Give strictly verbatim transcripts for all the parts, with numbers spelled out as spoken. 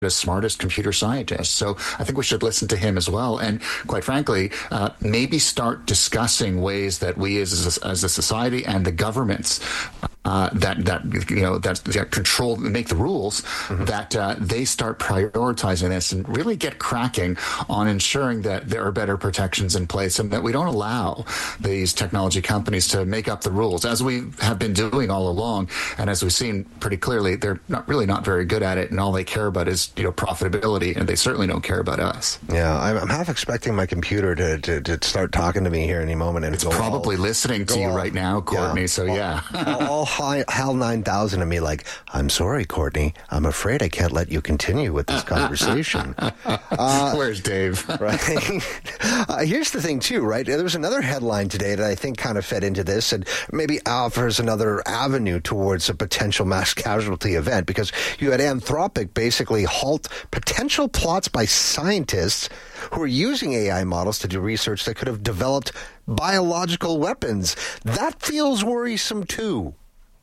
smartest computer scientists. So I think we should listen to him as well. And quite frankly, uh, maybe start discussing ways that we as a, as a society and the governments uh, that, that, you know, that, that control, make the rules, mm-hmm. that uh, they start prioritizing this and really get cracking on ensuring that there are better protections in place and that we don't allow these technology companies to make up the rules, as we have been doing all along. And as we've seen pretty clearly, they're not really not very good at it, and all they care about is you know, profitability, and they certainly don't care about us. Yeah, I'm, I'm half expecting my computer to, to, to start talking to me here any moment. And it's probably all, listening to you all, right now, Courtney, yeah, so all, yeah. all, all high, HAL nine thousand to me like, I'm sorry, Courtney, I'm afraid I can't let you continue with this conversation. uh, Where's Dave? Right. uh, here's the thing, too, right? There was another headline today that I think kind of fed into this and maybe offers another avenue towards a potential mass casualty event, because you had Anthropic basically halt potential plots by scientists who are using A I models to do research that could have developed biological weapons. That feels worrisome, too.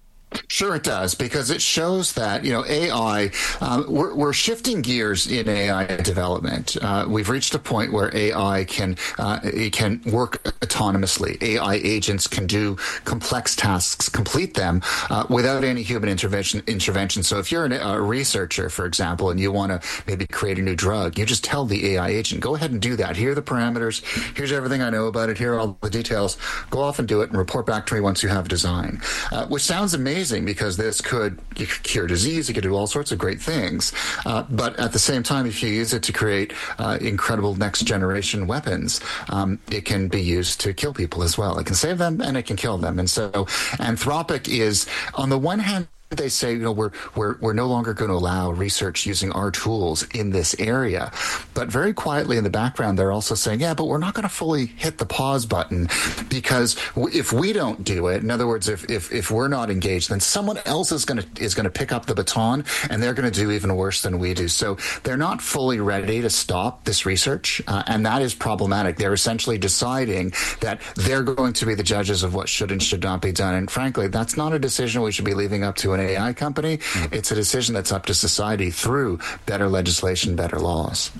Sure it does, because it shows that, you know, A I, um, we're, we're shifting gears in A I development. Uh, we've reached a point where A I can uh, it can work autonomously. A I agents can do complex tasks, complete them uh, without any human intervention. Intervention. So if you're an, a researcher, for example, and you want to maybe create a new drug, you just tell the A I agent, go ahead and do that. Here are the parameters. Here's everything I know about it. Here are all the details. Go off and do it and report back to me once you have a design, uh, which sounds amazing. Because this could cure disease, it could do all sorts of great things. Uh, but at the same time, if you use it to create uh, incredible next generation weapons, um, it can be used to kill people as well. It can save them and it can kill them. And so Anthropic is, on the one hand, they say, you know, we're we're we're no longer going to allow research using our tools in this area. But very quietly in the background, they're also saying, yeah, but we're not going to fully hit the pause button, because if we don't do it, in other words, if if, if we're not engaged, then someone else is going to is going to pick up the baton, and they're going to do even worse than we do. So they're not fully ready to stop this research, uh, and that is problematic. They're essentially deciding that they're going to be the judges of what should and should not be done. And frankly, that's not a decision we should be leaving up to an A I company. Mm-hmm. It's a decision that's up to society through better legislation, better laws.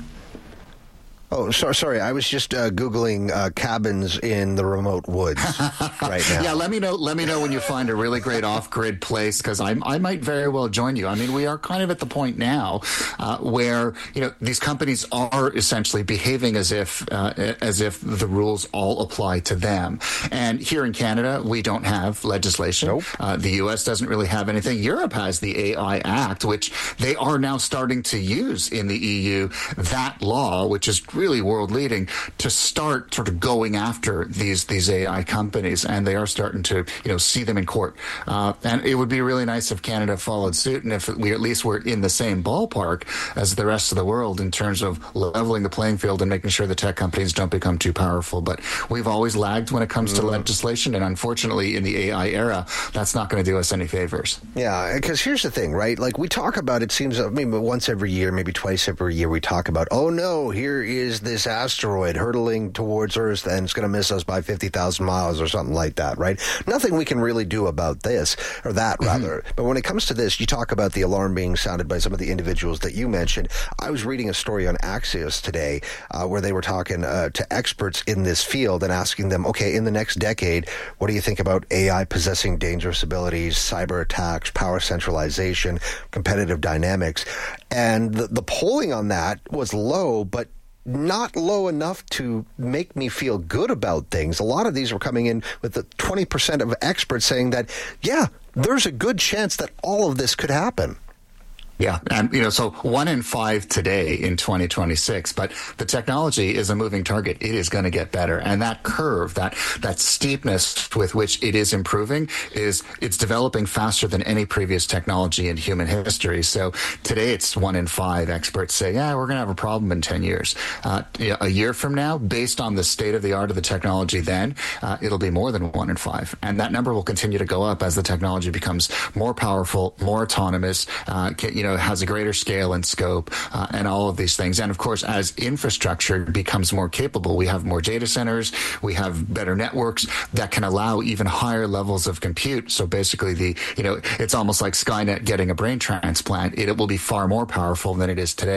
Oh, so, sorry. I was just uh, Googling uh, cabins in the remote woods right now. Yeah, let me know. Let me know when you find a really great off-grid place, because I I might very well join you. I mean, we are kind of at the point now uh, where you know these companies are essentially behaving as if uh, as if the rules all apply to them. And here in Canada, we don't have legislation. Nope. Uh, the U S doesn't really have anything. Europe has the A I Act, which they are now starting to use in the E U. That law, which is really world leading, to start sort of going after these these A I companies, and they are starting to you know see them in court. Uh, and it would be really nice if Canada followed suit, and if we at least were in the same ballpark as the rest of the world in terms of leveling the playing field and making sure the tech companies don't become too powerful. But we've always lagged when it comes to mm. legislation, and unfortunately, in the A I era, that's not going to do us any favors. Yeah, because here's the thing, right? Like we talk about, it seems I mean, once every year, maybe twice every year, we talk about, oh no, here is this asteroid hurtling towards Earth and it's going to miss us by fifty thousand miles or something like that, right? Nothing we can really do about this, or that rather. Mm-hmm. But when it comes to this, you talk about the alarm being sounded by some of the individuals that you mentioned. I was reading a story on Axios today uh, where they were talking uh, to experts in this field and asking them, okay, in the next decade, what do you think about A I possessing dangerous abilities, cyber attacks, power centralization, competitive dynamics? And the, the polling on that was low, but not low enough to make me feel good about things. A lot of these were coming in with the twenty percent of experts saying that, yeah, there's a good chance that all of this could happen. Yeah, and you know, so one in five today in twenty twenty-six, but the technology is a moving target. It is going to get better, and that curve, that that steepness with which it is improving, is it's developing faster than any previous technology in human history. So today, it's one in five experts say, yeah, we're going to have a problem in ten years. Uh, a year from now, based on the state of the art of the technology, then uh, it'll be more than one in five, and that number will continue to go up as the technology becomes more powerful, more autonomous. Uh, you know. know, has a greater scale and scope, uh, and all of these things. And of course, as infrastructure becomes more capable, we have more data centers, we have better networks that can allow even higher levels of compute. So basically, the you know, it's almost like Skynet getting a brain transplant. It, it will be far more powerful than it is today.